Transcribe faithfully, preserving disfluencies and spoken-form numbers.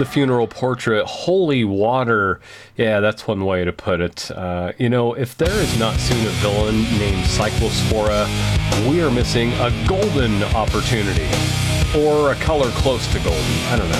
The funeral portrait, holy water. Yeah, that's one way to put it. Uh, you know, if there is not soon a villain named Cyclospora, we are missing a golden opportunity. Or a color close to golden. I don't know.